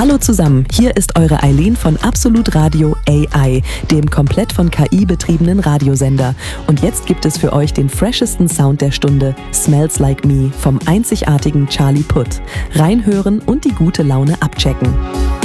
Hallo zusammen, hier ist eure Eileen von Absolut Radio AI, dem komplett von KI betriebenen Radiosender. Und jetzt gibt es für euch den freshesten Sound der Stunde, Smells Like Me vom einzigartigen Charlie Puth. Reinhören und die gute Laune abchecken.